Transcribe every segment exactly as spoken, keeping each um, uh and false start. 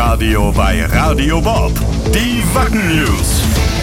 Wackenradio bei Radio Bob. Die Wacken News.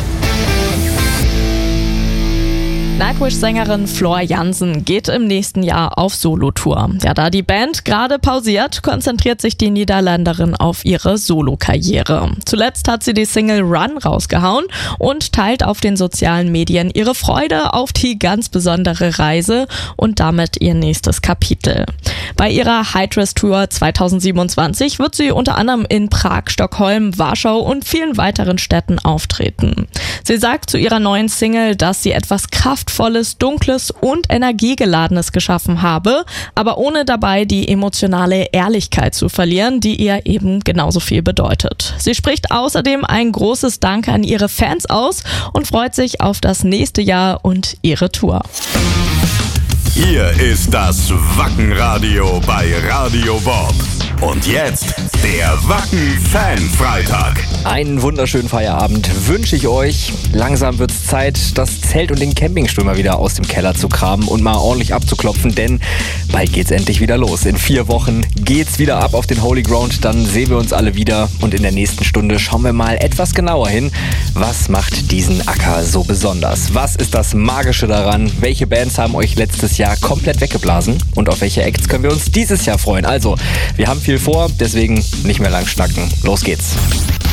Nightwish-Sängerin Floor Jansen geht im nächsten Jahr auf Solotour. Ja, da die Band gerade pausiert, konzentriert sich die Niederländerin auf ihre Solokarriere. Zuletzt hat sie die Single Run rausgehauen und teilt auf den sozialen Medien ihre Freude auf die ganz besondere Reise und damit ihr nächstes Kapitel. Bei ihrer Hydrus-Tour zweitausendsiebenundzwanzig wird sie unter anderem in Prag, Stockholm, Warschau und vielen weiteren Städten auftreten. Sie sagt zu ihrer neuen Single, dass sie etwas kraftvolles, dunkles und energiegeladenes geschaffen habe, aber ohne dabei die emotionale Ehrlichkeit zu verlieren, die ihr eben genauso viel bedeutet. Sie spricht außerdem ein großes Dank an ihre Fans aus und freut sich auf das nächste Jahr und ihre Tour. Hier ist das Wackenradio bei Radio Bob. Und jetzt der Wacken-Fan-Freitag. Einen wunderschönen Feierabend wünsche ich euch. Langsam wird es Zeit, das Zelt und den Campingstuhl mal wieder aus dem Keller zu kramen und mal ordentlich abzuklopfen, denn bald geht's endlich wieder los. In vier Wochen geht's wieder ab auf den Holy Ground, dann sehen wir uns alle wieder und in der nächsten Stunde schauen wir mal etwas genauer hin. Was macht diesen Acker so besonders? Was ist das Magische daran? Welche Bands haben euch letztes Jahr komplett weggeblasen? Und auf welche Acts können wir uns dieses Jahr freuen? Also, wir haben viel vor, deswegen nicht mehr lang schnacken. Los geht's.